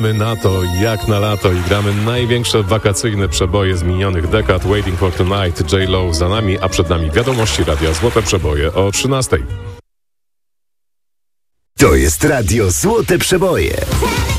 My na to jak na lato i gramy największe wakacyjne przeboje z minionych dekad. Waiting for Tonight, J-Lo za nami, a przed nami wiadomości radia Złote Przeboje o 13:00. To jest radio Złote Przeboje.